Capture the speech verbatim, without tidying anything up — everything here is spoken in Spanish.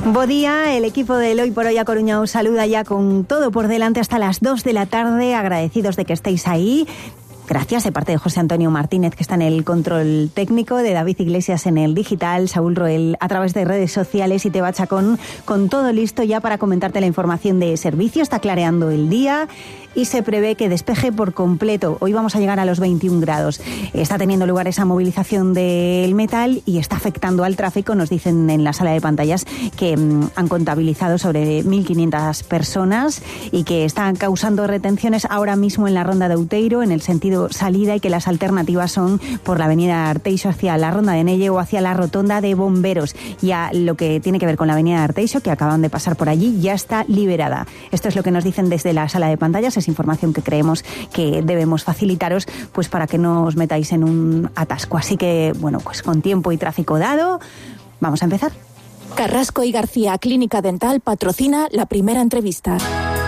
Buen día, el equipo del Hoy por Hoy a Coruña os saluda ya con todo por delante hasta las dos de la tarde, agradecidos de que estéis ahí. Gracias de parte de José Antonio Martínez, que está en el control técnico, de David Iglesias en el digital, Saúl Roel a través de redes sociales y Teba Chacón con todo listo ya para comentarte la información de servicio. Está clareando el día y se prevé que despeje por completo. Hoy vamos a llegar a los veintiún grados. Está teniendo lugar esa movilización del metal y está afectando al tráfico. Nos dicen en la sala de pantallas que mmm, han contabilizado sobre mil quinientas personas y que están causando retenciones ahora mismo en la ronda de Outeiro, en el sentido salida, y que las alternativas son por la avenida Arteixo hacia la ronda de Nelle o hacia la rotonda de Bomberos. Ya lo que tiene que ver con la avenida Arteixo, que acaban de pasar por allí, ya está liberada. Esto es lo que nos dicen desde la sala de pantallas. Es información que creemos que debemos facilitaros, pues para que no os metáis en un atasco. Así que, bueno, pues con tiempo y tráfico dado, vamos a empezar. Carrasco y García Clínica Dental patrocina la primera entrevista.